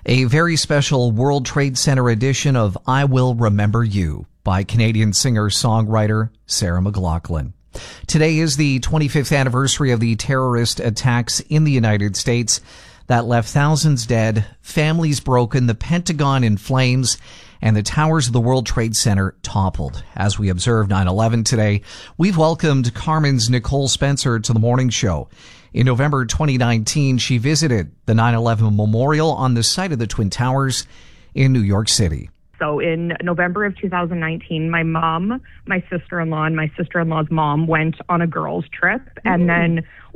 A very special World Trade Center edition of I Will Remember You by Canadian singer-songwriter Sarah McLachlan. Today is the 25th anniversary of the terrorist attacks in the United States that left thousands dead, families broken, the Pentagon in flames, and the towers of the World Trade Center toppled. As we observe 9/11 today, we've welcomed Carmen's Nicole Spencer to the morning show. In November 2019, she visited the 9/11 memorial on the site of the Twin Towers in New York City. So in November of 2019, my mom, my sister-in-law, and my sister-in-law's mom went on a girls' trip, and then